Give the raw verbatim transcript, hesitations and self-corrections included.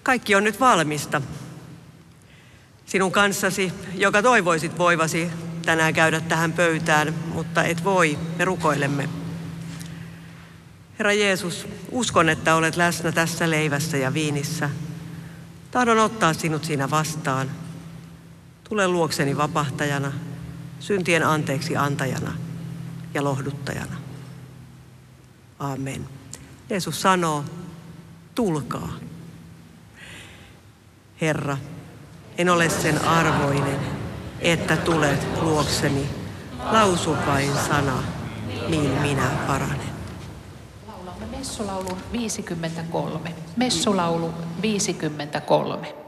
Kaikki on nyt valmista. Sinun kanssasi, joka toivoisit voivasi tänään käydä tähän pöytään, mutta et voi, me rukoilemme. Herra Jeesus, uskon, että olet läsnä tässä leivässä ja viinissä. Tahdon ottaa sinut siinä vastaan. Tule luokseni vapahtajana, syntien anteeksi antajana ja lohduttajana. Amen. Jeesus sanoo, tulkaa. Herra, en ole sen arvoinen, että tulet luokseni. Lausu vain sana, niin minä paranen. Laulamme messulaulun viisikymmentäkolme. Messulaulu viisikymmentäkolme.